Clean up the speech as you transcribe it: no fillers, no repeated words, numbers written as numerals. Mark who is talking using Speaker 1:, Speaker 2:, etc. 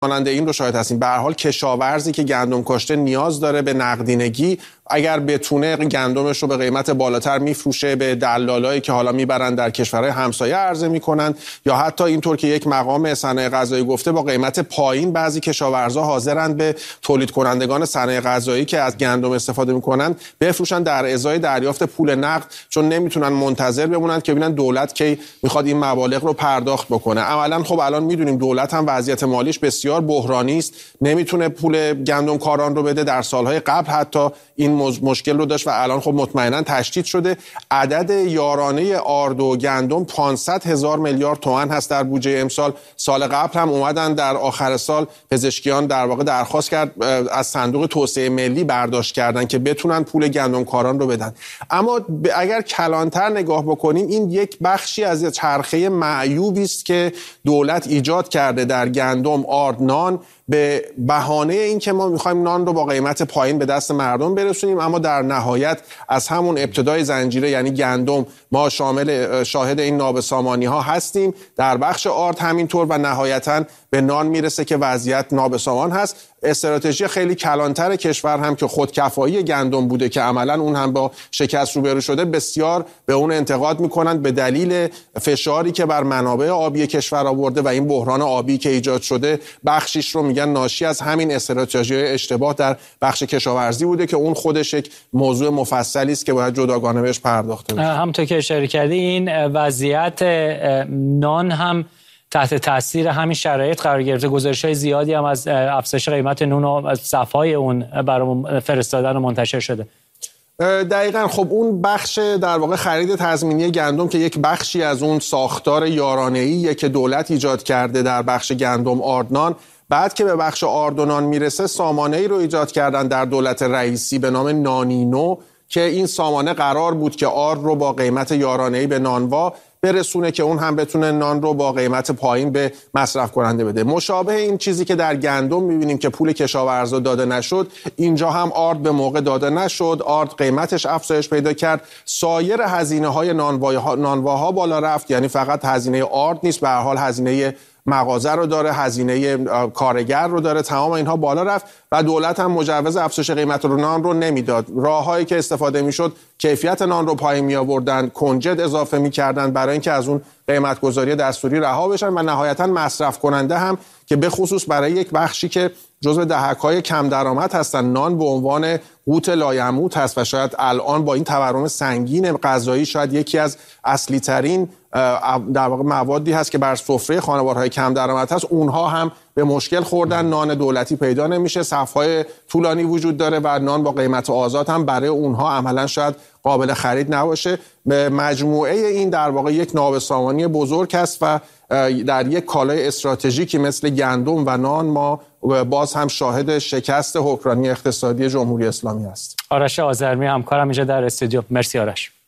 Speaker 1: مانند این رو شاهد هستیم. به هر حال کشاورزی که گندم کاشته نیاز داره به نقدینگی، اگر بتونه گندمش رو به قیمت بالاتر میفروشه به دلالایی که حالا میبرن در کشورهای همسایه عرضه میکنن، یا حتی اینطور که یک مقام صنایع غذایی گفته با قیمت پایین بعضی کشاورزا حاضرند به تولید کنندگان صنایع غذایی که از گندم استفاده میکنن بفروشن در ازای دریافت پول نقد، چون نمیتونن منتظر بمونن که ببینن دولت کی میخواد این مبالغ رو پرداخت بکنه. عملاً خب الان میدونیم دولت هم وضعیت مالیش بسیار بحرانی است، نمیتونه پول گندم کاران رو بده. در سالهای قبل حتی این مشکل رو داشت و الان خب مطمئنا تشدید شده. عدد یارانه آرد و گندم 500,000 میلیارد تومان هست در بودجه امسال. سال قبل هم اومدن در آخر سال پزشکیان در واقع درخواست کرد از صندوق توسعه ملی برداشت کردن که بتونن پول گندم کاران رو بدن. اما اگر کلانتر نگاه بکنیم این یک بخشی از چرخه معیوبی است که دولت ایجاد کرده در گندم، آرد، نان، به بهانه این که ما میخوایم نان رو با قیمت پایین به دست مردم برسونیم، اما در نهایت از همون ابتدای زنجیره یعنی گندم ما شاهد این نابسامانی ها هستیم، در بخش آرد همینطور، و نهایتاً به نان میرسه که وضعیت نابسامان هست. استراتژی خیلی کلانتر کشور هم که خودکفایی گندم بوده که عملاً اون هم با شکست روبرو شده، بسیار به اون انتقاد میکنند به دلیل فشاری که بر منابع آبی کشور آورده و این بحران آبی که ایجاد شده. بخشیش رو میگن ناشی از همین استراتژی اشتباه در بخش کشاورزی بوده که اون خودش یک موضوع مفصلی است که باید جداگانه بهش پرداخته بشه.
Speaker 2: همونطور که اشاره کردی این وضعیت نان هم تحت تاثیر همین شرایط قرار گرفته. گزارش‌های زیادی هم از افزایش قیمت نون و از صفحای اون برای فرستادن و منتشر شده.
Speaker 1: دقیقاً. خب اون بخش در واقع خرید تضمینی گندم که یک بخشی از اون ساختار یارانه‌ایه که دولت ایجاد کرده در بخش گندم، آرد، نان، بعد که به بخش آرد و نان میرسه سامانه‌ای رو ایجاد کردن در دولت رئیسی به نام نانینو که این سامانه قرار بود که آرد رو با قیمت یارانه‌ای به نانوا برسونه که اون هم بتونه نان رو با قیمت پایین به مصرف کننده بده. مشابه این چیزی که در گندم می‌بینیم که پول کشاورزا داده نشد، اینجا هم آرد به موقع داده نشد، آرد قیمتش افزایش پیدا کرد، سایر هزینه‌های نانواها بالا رفت، یعنی فقط هزینه آرد نیست، به هر حال هزینه مغازه رو داره، هزینه کارگر رو داره، تمام اینها بالا رفت و دولت هم مجوز افزایش قیمت نان رو نمیداد. راههایی که استفاده میشد کیفیت نان رو پایین می آوردن، کنجد اضافه میکردن برای اینکه از اون قیمت گذاری دستوری رها بشن و نهایتا مصرف کننده هم که به خصوص برای یک بخشی که جزو دهک‌های کم درآمد هستن، نان به عنوان قوت لایموت هست و شاید الان با این تورم سنگین غذایی شاید یکی از اصلی ترین در واقع موادی هست که بر سفره خانوارهای کم درآمد هست، اونها هم به مشکل خوردن. نان دولتی پیدا نمیشه، صف‌های طولانی وجود داره و نان با قیمت آزاد هم برای اونها عملاً شاید قابل خرید نباشه. مجموعه این در واقع یک نابسامانی بزرگ است و در یک کالای استراتژیکی مثل گندم و نان ما باز هم شاهد شکست حکمرانی اقتصادی جمهوری اسلامی است.
Speaker 2: آرش آذرمی همکارم اینجا در استودیو. مرسی آرش.